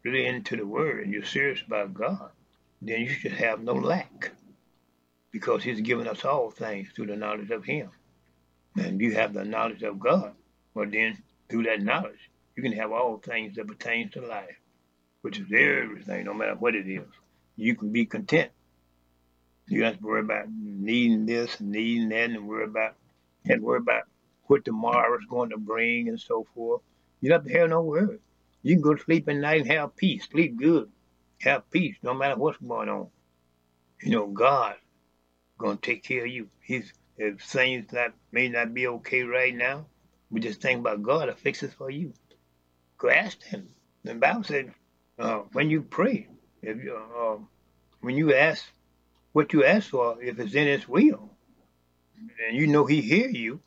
really into the Word and you're serious about God, then you should have no lack because He's given us all things through the knowledge of Him. And you have the knowledge of God, well then through that knowledge, you can have all things that pertain to life, which is everything, no matter what it is. You can be content. You don't have to worry about needing this and needing that and worry about what tomorrow is going to bring and so forth. You don't have to have no worry. You can go to sleep at night and have peace, sleep good, have peace, no matter what's going on. You know, God gonna take care of you. He's if things that may not be okay right now, we just think about God to fix it for you. Go ask Him. The Bible said, when you pray, if you, when you ask what you ask for, if it's in His will, and you know He hear you,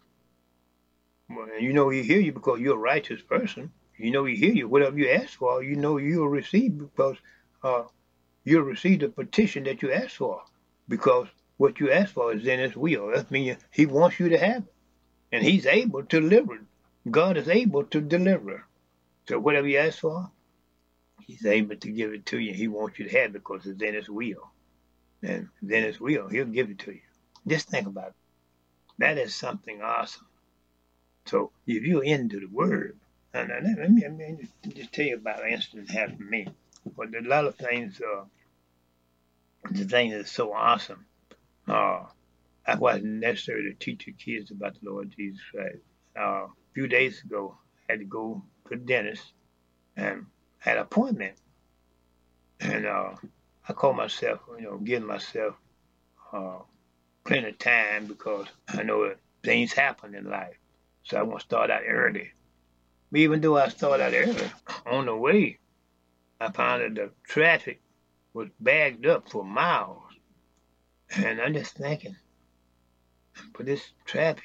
and you know He hear you because you're a righteous person. You know He hear you. Whatever you ask for, you know you'll receive because uh, you'll receive the petition that you ask for because what you ask for is in His will. That means He wants you to have it, and He's able to deliver it. God is able to deliver. So whatever you ask for, He's able to give it to you. He wants you to have it because it's in His will. And then His will, He'll give it to you. Just think about it. That is something awesome. So if you're into the Word, and let me just tell you about an incident that happened to me. But a lot of things, the thing that's so awesome, I wasn't necessary to teach your kids about the Lord Jesus Christ. A few days ago, I had to go to the dentist and had an appointment. And I called myself, giving myself uh, plenty of time because I know that things happen in life. So I want to start out early. But even though I started out early, on the way, I found that the traffic was bagged up for miles. And I'm just thinking, for this traffic,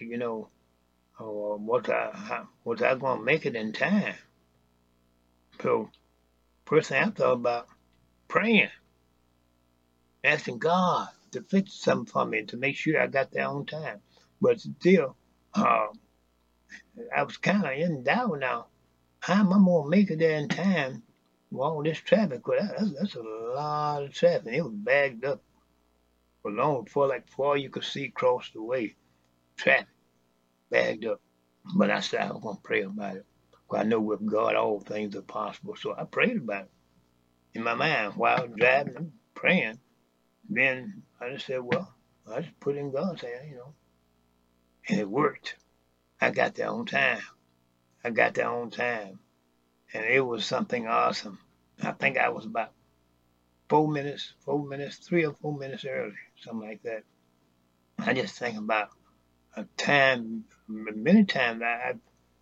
was I going to make it in time? So first thing I thought about praying, asking God to fix something for me to make sure I got there on time. But still, uh, I was kind of in doubt now. How am I going to make it there in time with all this traffic? That's a lot of traffic. It was bagged up for long, before you could see across the way. Traffic bagged up. But I said I was going to pray about it. Because I know with God all things are possible. So I prayed about it in my mind while I was driving and praying. Then I just said, well, I just put in God's hand, and it worked. I got there on time. I got there on time. And it was something awesome. I think I was about 4 minutes, 3 or 4 minutes early, something like that. I just think about a time, many times I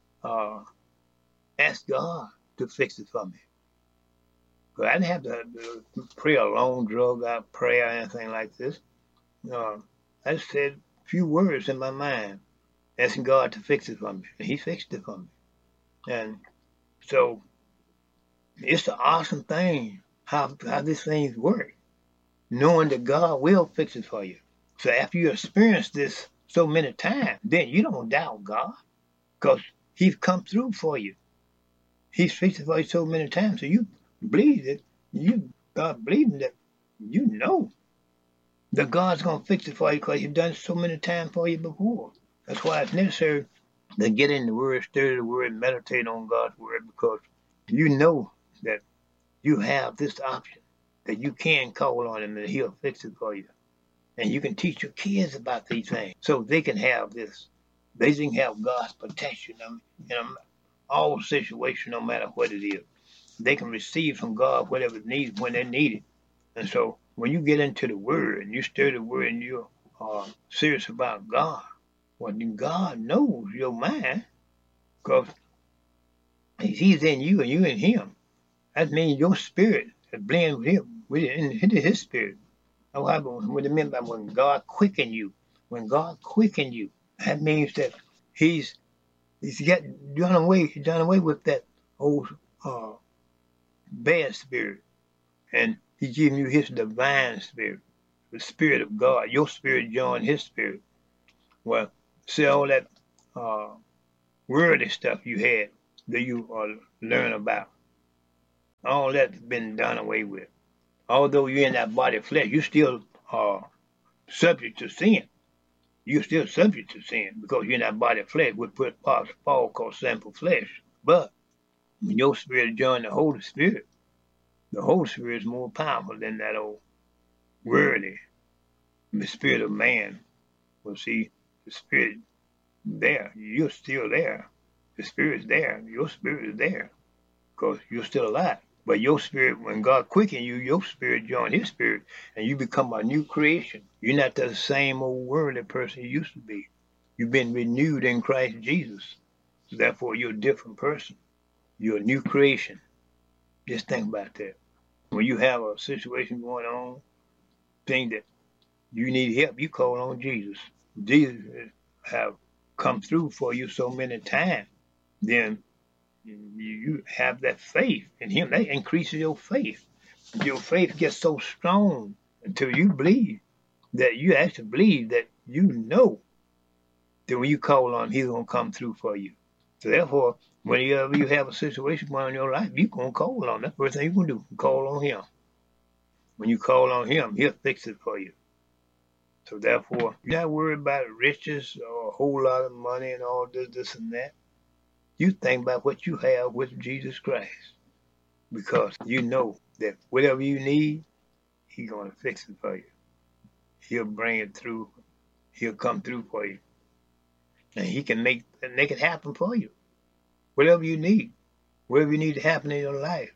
asked God to fix it for me. But I didn't have to pray a long, drug out prayer or anything like this. I just said a few words in my mind, asking God to fix it for me. And He fixed it for me. And so it's an awesome thing how these things work, knowing that God will fix it for you. So after you experience this so many times, then you don't doubt God because He's come through for you. He's fixed it for you so many times. So you believe that you start believing that you know that God's going to fix it for you because He's done it so many times for you before. That's why it's necessary to get in the Word, study the Word, meditate on God's Word because you know that you have this option that you can call on Him and He'll fix it for you. And you can teach your kids about these things so they can have this. They can have God's protection in all situations, no matter what it is. They can receive from God whatever it needs when they need it. And so when you get into the Word and you study the Word and you're serious about God, well, then God knows your mind because He's in you and you in Him. That means your spirit is blended with Him, into His spirit. That's what it meant by when God quickened you. When God quickened you, that means that He's done away with that old bad spirit, and He's giving you His divine spirit, the Spirit of God. Your spirit joined His spirit. Well, see all that worldly stuff you had that you learn about. All that's been done away with. Although you're in that body of flesh, you still are subject to sin. You're still subject to sin because you're in that body of flesh, which put Paul called sinful flesh. But when your spirit joins the Holy Spirit is more powerful than that old worldly, the spirit of man. Well, see, the spirit there, you're still there. The spirit's there. Your spirit is there because you're still alive. But your spirit, when God quickens you, your spirit joins his spirit and you become a new creation. You're not the same old worldly person you used to be. You've been renewed in Christ Jesus. So therefore, you're a different person. You're a new creation. Just think about that. When you have a situation going on, think that you need help, you call on Jesus. Jesus have come through for you so many times. Then you have that faith in him. That increases your faith. Your faith gets so strong until you believe that you actually believe that you know that when you call on him, he's going to come through for you. So therefore, whenever you have a situation going on in your life, you're going to call on him. That's the first thing you're going to do, call on him. When you call on him, he'll fix it for you. So therefore, you're not worried about riches or a whole lot of money and all this and that. You think about what you have with Jesus Christ because you know that whatever you need, he's going to fix it for you. He'll bring it through. He'll come through for you. And he can make it happen for you. Whatever you need to happen in your life.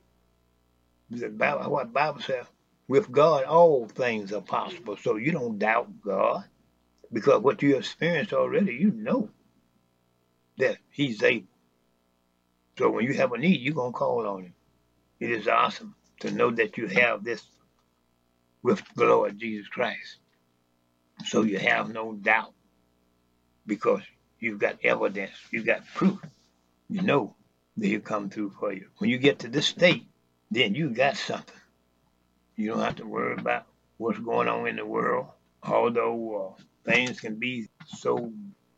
What the Bible says, with God, all things are possible. So you don't doubt God because what you experienced already, you know that he's able. So when you have a need, you're going to call on him. It is awesome to know that you have this with the Lord Jesus Christ. So you have no doubt because you've got evidence, you've got proof. You know that he'll come through for you. When you get to this state, then you got something. You don't have to worry about what's going on in the world, although things can be so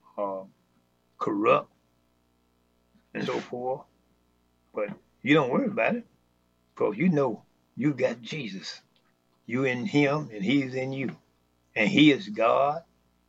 corrupt and so forth. But you don't worry about it because you know you got Jesus. You in him and he's in you. And he is God.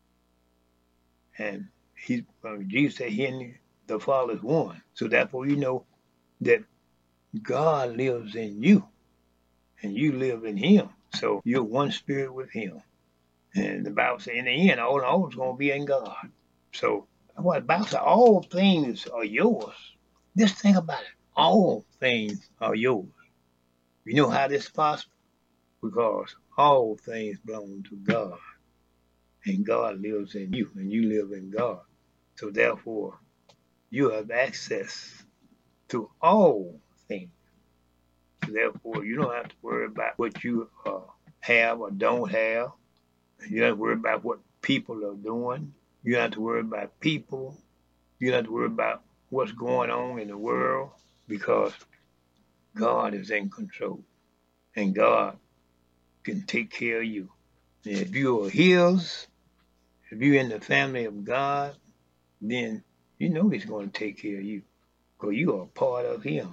And Jesus said he and the Father is one. So therefore you know that God lives in you and you live in him. So you're one spirit with him. And the Bible says in the end, all is going to be in God. So what the Bible says, all things are yours. Just think about it. All things are yours. You know how this is possible? Because all things belong to God. And God lives in you, and you live in God. So therefore, you have access to all things. So therefore, you don't have to worry about what you have or don't have. You don't have to worry about what people are doing. You don't have to worry about people. You don't have to worry about what's going on in the world because God is in control. And God can take care of you. And if you are His, if you're in the family of God, then you know he's going to take care of you because you are a part of him.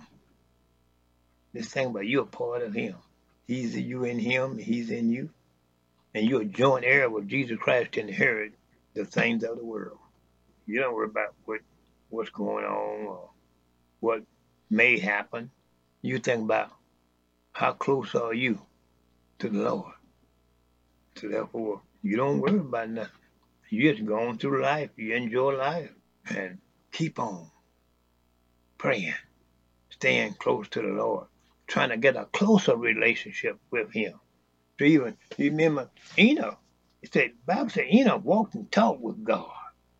This thing about you're a part of him. He's you in him, he's in you. And you're a joint heir with Jesus Christ to inherit the things of the world. You don't worry about what's going on or what may happen. You think about how close are you to the Lord. So therefore, you don't worry about nothing. You just go on through life. You enjoy life and keep on praying, staying close to the Lord, trying to get a closer relationship with him. So even, you remember Enoch, the Bible said Enoch walked and talked with God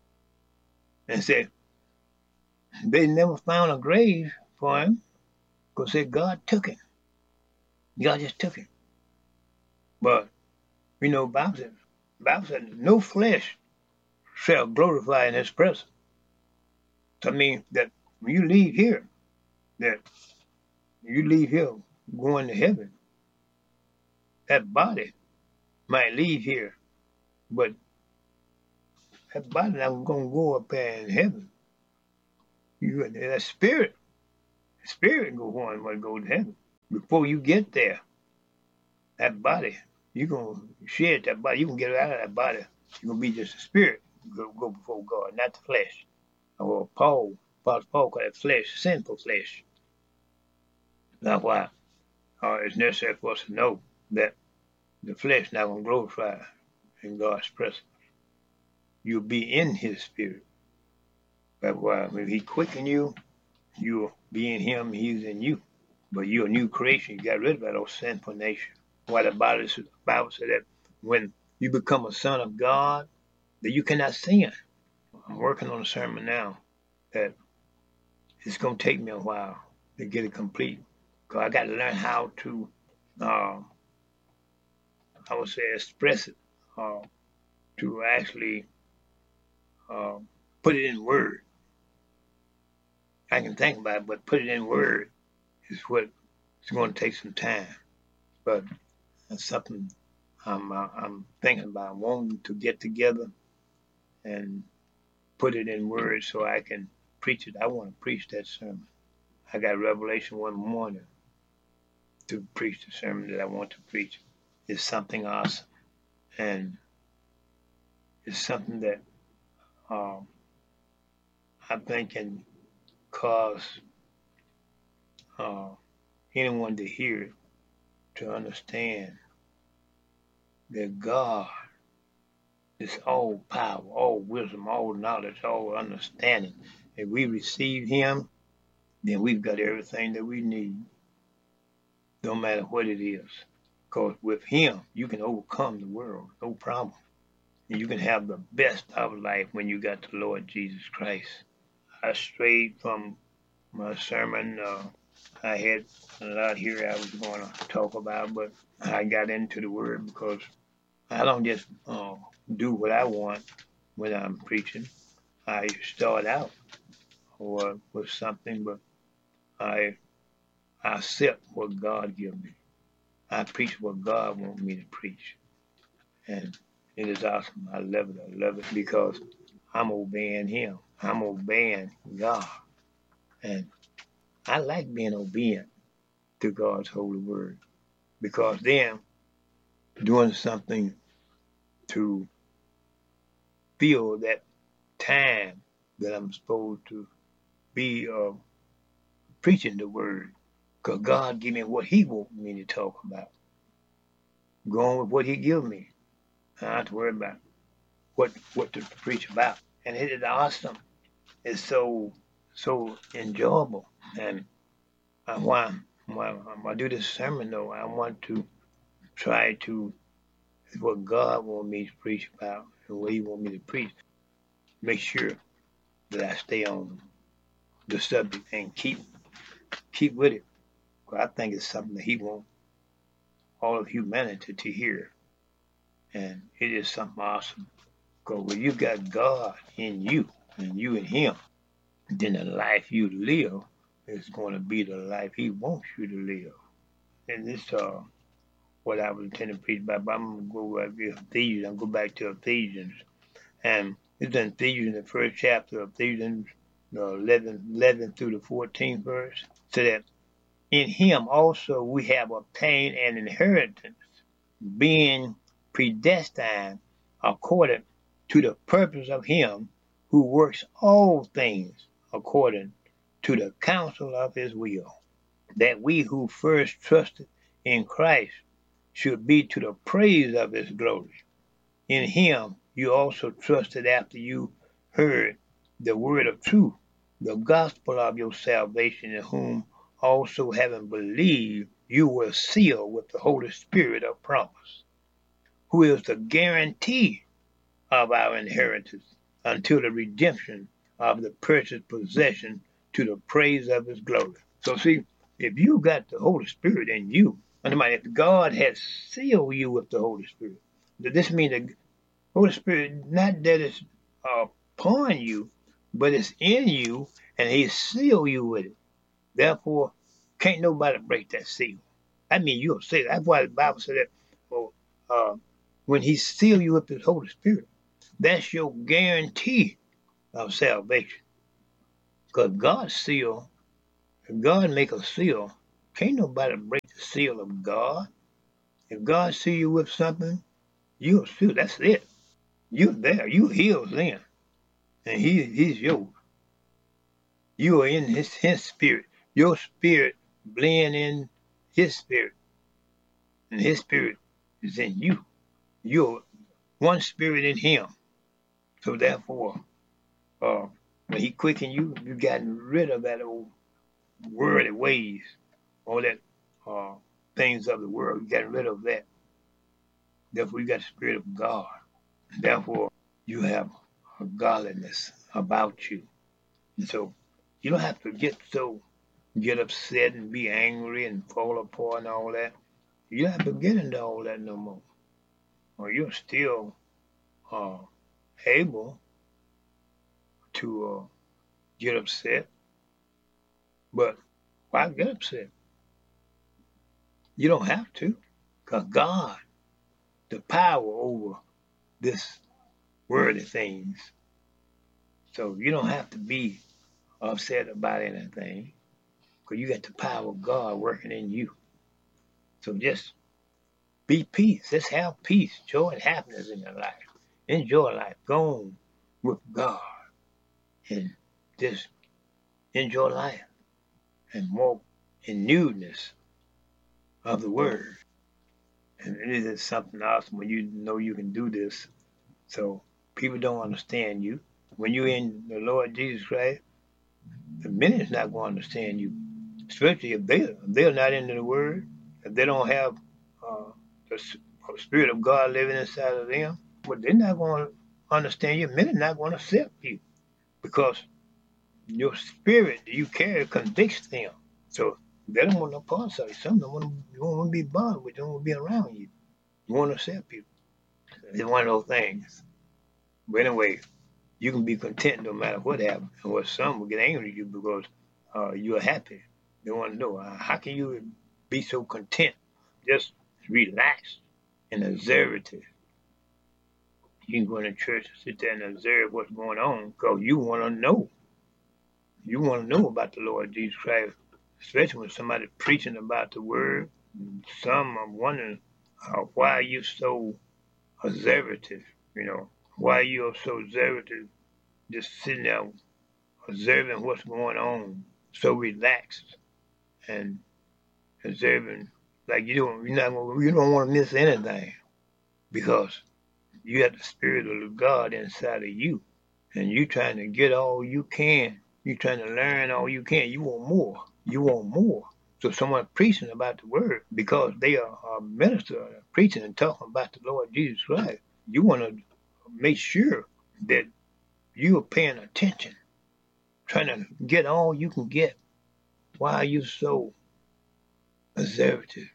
and said they never found a grave for him because God took him. God just took him. But, Bible said no flesh shall glorify in his presence. So, I mean, that when you leave here, going to heaven, that body might leave here, but that body not going to go up there in heaven. That spirit go on and go to heaven. Before you get there, that body, you're going to shed that body. You're going to get out of that body. You're going to be just a spirit. Go before God, not the flesh. Or Paul called it flesh, sinful flesh. That's why it's necessary for us to know that the flesh not going to glorify in God's presence. You'll be in his spirit. That's why when he quicken you, you'll be in him, he's in you. But you're a new creation. You got rid of that old sinful nature. Why the Bible said that when you become a son of God, that you cannot sin. I'm working on a sermon now that it's going to take me a while to get it complete. Because I got to learn how to, I would say, express it, to actually put it in word. I can think about it, but put it in word is what it's going to take some time. But that's something I'm thinking about, wanting to get together and put it in words so I can preach it. I want to preach that sermon. I got revelation one morning to preach the sermon that I want to preach. It's something awesome. And it's something that I think can cause anyone to hear it, to understand that God is all power, all wisdom, all knowledge, all understanding. If we receive him, then we've got everything that we need, no matter what it is. Because with him, you can overcome the world, no problem. And you can have the best of life when you got the Lord Jesus Christ. I strayed from my sermon. I had a lot here I was going to talk about, but I got into the word because I don't just do what I want when I'm preaching. I start out with something, but I accept what God gives me. I preach what God wants me to preach. And it is awesome. I love it because I'm obeying him. I'm obeying God. And I like being obedient to God's holy word, because then doing something to fill that time that I'm supposed to be preaching the word, because God give me what he wants me to talk about. Going with what he give me. I don't have to worry about what to preach about. And it is awesome. It's so enjoyable. And why I do this sermon though, I want to try to, what God wants me to preach about and what he wants me to preach, make sure that I stay on the subject and keep with it. I think it's something that he wants all of humanity to hear. And it is something awesome. Because when you got God in you and you in him, then the life you live is going to be the life he wants you to live. And this what I was intending to preach about, but I'm going to go Ephesians. I'm going to go back to Ephesians. And it's in Ephesians, the first chapter of Ephesians, 11 through the 14th verse. So that in him also we have obtained an inheritance, being predestined according to the purpose of him who works all things according to the counsel of his will, that we who first trusted in Christ should be to the praise of his glory. In him you also trusted after you heard the word of truth, the gospel of your salvation, in whom also having believed, you were sealed with the Holy Spirit of promise, who is the guarantee of our inheritance until the redemption of the purchased possession to the praise of his glory. So see, if you got the Holy Spirit in you, if God has sealed you with the Holy Spirit, this means the Holy Spirit, not that it's upon you, but it's in you, and he sealed you with it. Therefore, can't nobody break that seal. I mean, you'll say that. That's why the Bible said that when he sealed you with his Holy Spirit, that's your guarantee of salvation. Because God make a seal Can't nobody break the seal of God. If God see you with something, you're sealed. That's it. You're there. You healed then. And he's yours. You are in his spirit. Your spirit blend in his spirit. And his spirit is in you. You're one spirit in him. So therefore, when he quicken you, you gotten rid of that old worldly ways, all that things of the world. You got rid of that. Therefore, you got the spirit of God. Therefore, you have a godliness about you. And so you don't have to get upset and be angry and fall apart and all that. You don't have to get into all that no more. Or you're still able to get upset. But why get upset? You don't have to. Because God, the power over this worldly things. So you don't have to be upset about anything. Because you got the power of God working in you. So just be peace. Just have peace, joy, and happiness in your life. Enjoy life. Go on with God. And just enjoy life. And walk in newness of the word. And it is something awesome when you know you can do this. So people don't understand you. When you're in the Lord Jesus Christ, the minute's not going to understand you. Especially if they're not into the word, if they don't have the Spirit of God living inside of them, but they're not going to understand you. Men are not going to accept you because your spirit that you carry convicts them. So they don't want no parts of you. Some don't want to be bothered with, don't want to be around you. You want to accept people. It's one of those things. But anyway, you can be content no matter what happens. Or some will get angry at you because you're happy. They want to know, how can you be so content? Just relax and observe it. You can go into church and sit there and observe what's going on because you want to know. You want to know about the Lord Jesus Christ, especially when somebody's preaching about the word. Some are wondering, why are you so observative? Why you are so observative, just sitting there observing what's going on, so relaxed and observing, like you don't want to miss anything because you have the Spirit of God inside of you, and you trying to get all you can. You trying to learn all you can. You want more. You want more. So someone preaching about the word because they are a minister preaching and talking about the Lord Jesus Christ. You want to make sure that you are paying attention, trying to get all you can get. Why are you so observative?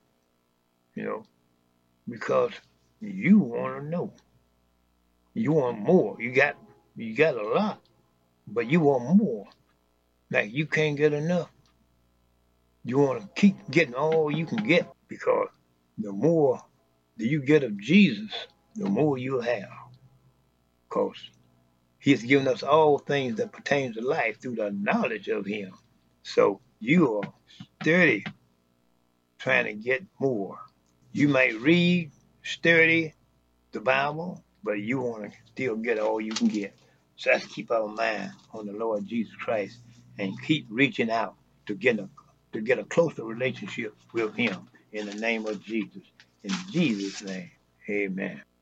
Because you want to know. You want more. You got a lot, but you want more. Like you can't get enough. You want to keep getting all you can get because the more that you get of Jesus, the more you'll have. Because he has given us all things that pertain to life through the knowledge of him. So you are sturdy trying to get more. You might read sturdy the Bible, but you want to still get all you can get. So let's keep our mind on the Lord Jesus Christ and keep reaching out to get a closer relationship with him in the name of Jesus. In Jesus' name, amen.